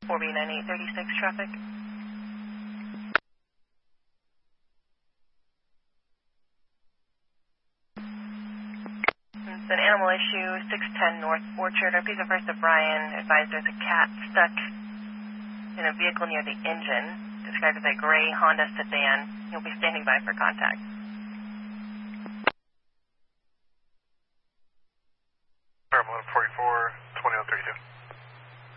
4B9836 traffic. It's an animal issue, 610 North Orchard. Our piece of first to Brian advised there's a cat stuck in a vehicle near the engine, described as a gray Honda sedan. He'll be standing by for contact.